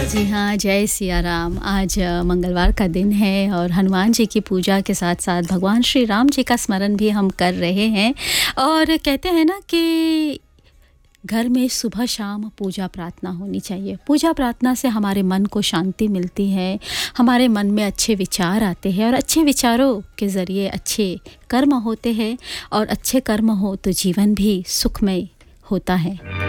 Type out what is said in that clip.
जी हाँ, जय सिया राम। आज मंगलवार का दिन है और हनुमान जी की पूजा के साथ-साथ भगवान श्री राम जी का स्मरण भी हम कर रहे हैं। और कहते हैं ना कि घर में सुबह-शाम पूजा प्रार्थना होनी चाहिए। पूजा प्रार्थना से हमारे मन को शांति मिलती है, हमारे मन में अच्छे विचार आते हैं और अच्छे विचारों के ज़रिए अच्छे कर्म होते हैं और अच्छे कर्म हो तो जीवन भी सुखमय होता है।